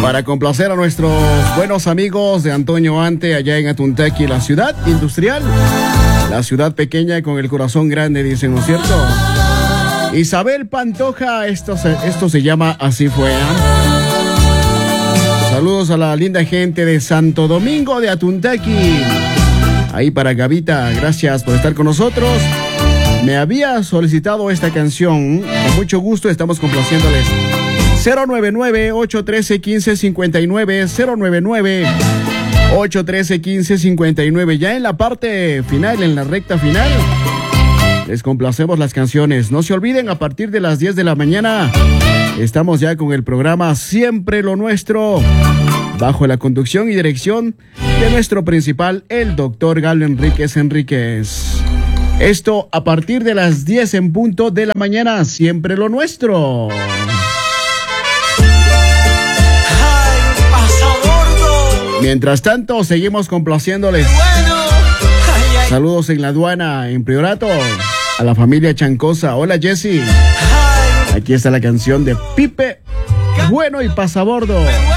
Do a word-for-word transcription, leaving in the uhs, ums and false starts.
Para complacer a nuestros buenos amigos de Antonio Ante, allá en Atuntaqui, la ciudad industrial, la ciudad pequeña con el corazón grande, dicen, ¿no es cierto? Isabel Pantoja, esto se, esto se llama Así Fue, ¿eh? Saludos a la linda gente de Santo Domingo de Atuntaqui. Ahí para Gavita, gracias por estar con nosotros. Me había solicitado esta canción, con mucho gusto estamos complaciéndoles. cero nueve nueve, ocho uno tres, uno cinco cinco nueve, cero nueve nueve, ocho uno tres, uno cinco cinco nueve. Ya en la parte final, en la recta final, les complacemos las canciones. No se olviden, a partir de las diez de la mañana, estamos ya con el programa Siempre lo Nuestro, bajo la conducción y dirección de nuestro principal, el doctor Galo Enríquez Enríquez. Esto a partir de las diez en punto de la mañana, Siempre lo Nuestro. Mientras tanto, seguimos complaciéndoles. Saludos en la aduana, en Priorato, a la familia Chancosa. Hola, Jessy. Aquí está la canción de Pipe Bueno y Pasabordo.